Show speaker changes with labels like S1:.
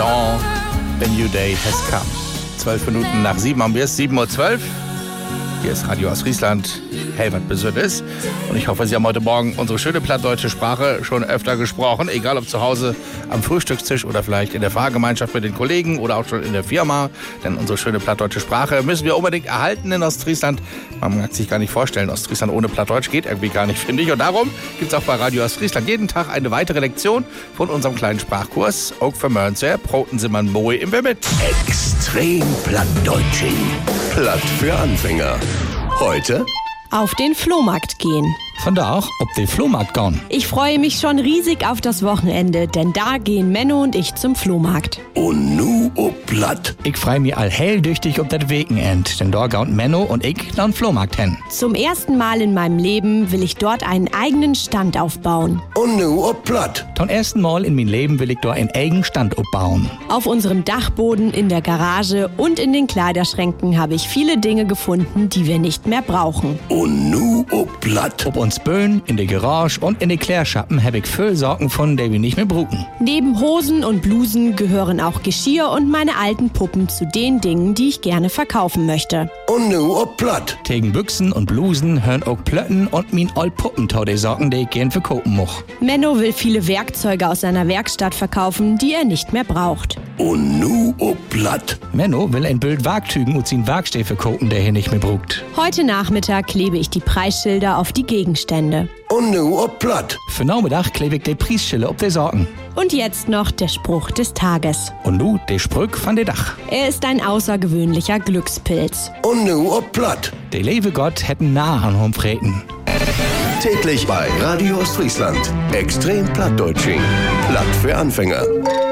S1: Beyond, A New Day Has Come. 12 Minuten nach 7 haben wir es, 7:12 Uhr. Hier ist Radio Ostfriesland, Helmut Besödes. Und ich hoffe, Sie haben heute Morgen unsere schöne plattdeutsche Sprache schon öfter gesprochen. Egal ob zu Hause am Frühstückstisch oder vielleicht in der Fahrgemeinschaft mit den Kollegen oder auch schon in der Firma. Denn unsere schöne plattdeutsche Sprache müssen wir unbedingt erhalten in Ostfriesland. Man mag sich gar nicht vorstellen, Ostfriesland ohne Plattdeutsch geht irgendwie gar nicht, finde ich. Und darum gibt es auch bei Radio Ostfriesland jeden Tag eine weitere Lektion von unserem kleinen Sprachkurs. Auch für Mörnser, Proten sind man Moe im Wimmet.
S2: Extrem Plattdeutsching. Platt für Anfänger. Heute
S3: auf den Flohmarkt gehen.
S1: Von da auch auf den Flohmarkt gehen.
S3: Ich freue mich schon riesig auf das Wochenende, denn da gehen Menno und ich zum Flohmarkt.
S2: und nu ob Platt.
S1: Ich freu mich all helldüchtig ob das Weekend, denn da gauen Menno und ich nach dem Flohmarkt hin.
S3: Zum ersten Mal in meinem Leben will ich dort einen eigenen Stand aufbauen.
S2: Und nu ob Platt.
S1: Zum ersten Mal in meinem Leben will ich da einen eigenen Stand aufbauen.
S3: Auf unserem Dachboden, in der Garage und in den Kleiderschränken habe ich viele Dinge gefunden, die wir nicht mehr brauchen.
S2: Und nu ob Platt.
S1: Ob uns Böen, in der Garage und in den Klärschappen habe ich viel Sorgen von, die wir nicht mehr brauchen.
S3: Neben Hosen und Blusen gehören auch Geschirr und meine alten Puppen zu den Dingen, die ich gerne verkaufen möchte.
S2: Und nu ob Platt.
S1: Tegen Büchsen und Blusen hören auch Plötten und min old Puppen tau die Sorgen, die ich gern verkaufen moch.
S3: Menno will viele Werkzeuge aus seiner Werkstatt verkaufen, die er nicht mehr braucht.
S2: Und nu ob Platt.
S1: Menno will ein Bild Wagtügen und sin Wagsteh verkaufen, der hier nicht mehr brugt.
S3: Heute Nachmittag klebe ich die Preisschilder auf die Gegenstände.
S2: Und nu ob Platt.
S1: Für Nachmittag klebe ich die Preisschilder auf die Sorgen.
S3: Und jetzt noch der Spruch des Tages.
S1: Und nu der Sprück von de Dach.
S3: Er ist ein außergewöhnlicher Glückspilz.
S2: Und nu ob Platt.
S1: Der liebe Gott hätten nah an hom Freten.
S2: Täglich bei Radio Ostfriesland. Extrem Plattdeutsching. Platt für Anfänger.